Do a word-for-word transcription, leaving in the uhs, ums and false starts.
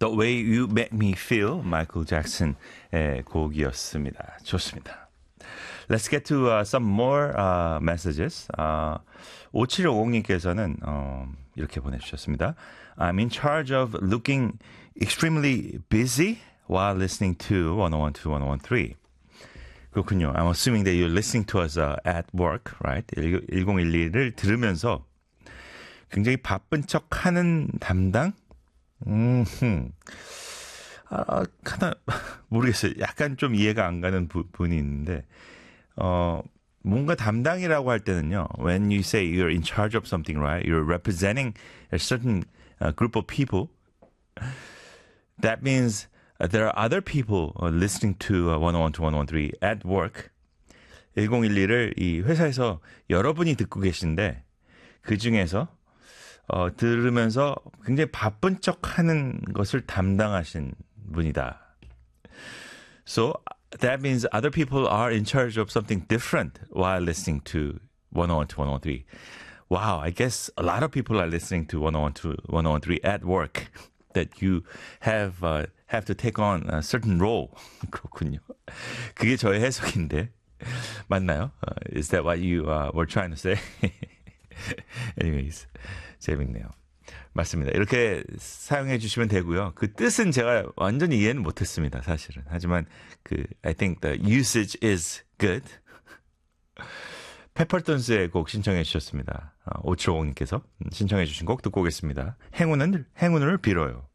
The Way You Make Me Feel, 마이클 잭슨의 곡이었습니다. 좋습니다. Let's get to uh, some more uh, messages. Uh, 오칠오공님께서는 uh, 이렇게 보내주셨습니다. I'm in charge of looking extremely busy while listening to one oh one two, one oh one three. 그렇군요. I'm assuming that you're listening to us uh, at work, right? 천십일을 들으면서 굉장히 바쁜 척 하는 담당? 음, 아, 하나, 모르겠어요. 약간 좀 이해가 안 가는 부분이 있는데, 어, 뭔가 담당이라고 할 때는요, when you say you're in charge of something, right? You're representing a certain uh, group of people. That means uh, there are other people uh, listening to uh, one oh one to one oh one three at work. 천십일을 이 회사에서 여러분이 듣고 계신데, 그 중에서 어, 들으면서 굉장히 바쁜 척 하는 것을 담당하신 분이다. So that means other people are in charge of something different while listening to one oh one to one oh three. Wow, I guess a lot of people are listening to one oh one to one oh three at work that you have uh, have to take on a certain role. 그렇군요. 그게 저의 해석인데 맞나요? Uh, is that what you uh, were trying to say? Anyways, 재밌네요. 맞습니다. 이렇게 사용해 주시면 되고요. 그 뜻은 제가 완전히 이해는 못했습니다. 사실은. 하지만 그 I think the usage is good. 페퍼톤스의 곡 신청해 주셨습니다. 오칠오공님께서 신청해 주신 곡 듣고 오겠습니다. 행운은 행운을 빌어요.